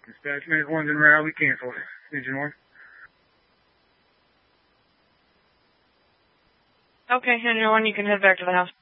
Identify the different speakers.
Speaker 1: Dispatch minute 1's en route. We canceled. Engine 1.
Speaker 2: Okay, Engine 1, you can head back to the house.